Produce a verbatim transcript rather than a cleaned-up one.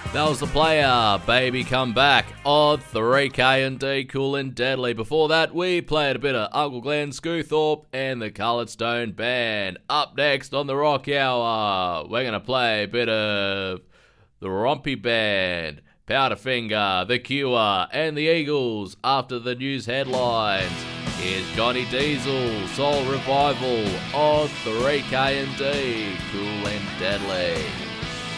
That was the player, Baby Come Back, on three K and D, Cool and Deadly. Before that, we played a bit of Uncle Glenn Screwthorpe and the Coloured Stone Band. Up next on the Rock Hour, we're going to play a bit of the Rompy Band, Powderfinger, The Cure, and the Eagles after the news headlines. Here's Johnny Diesel, Soul Revival, on three K and D, Cool and Deadly.